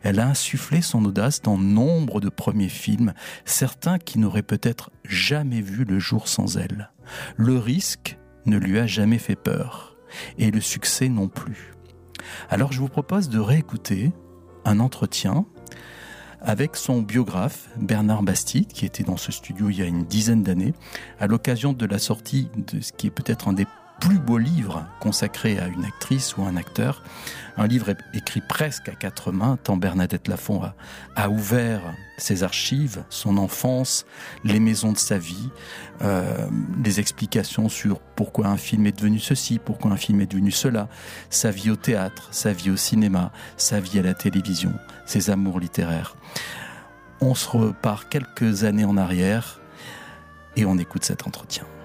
Elle a insufflé son audace dans nombre de premiers films, certains qui n'auraient peut-être jamais vu le jour sans elle. Le risque ne lui a jamais fait peur, et le succès non plus. Alors je vous propose de réécouter un entretien avec son biographe Bernard Bastide, qui était dans ce studio il y a une dizaine d'années, à l'occasion de la sortie de ce qui est peut-être un des plus beaux livres consacrés à une actrice ou un acteur, un livre écrit presque à quatre mains, tant Bernadette Lafont a ouvert ses archives, son enfance, les maisons de sa vie, des explications sur pourquoi un film est devenu ceci, pourquoi un film est devenu cela, sa vie au théâtre, sa vie au cinéma, sa vie à la télévision, ses amours littéraires. On se repart quelques années en arrière et on écoute cet entretien.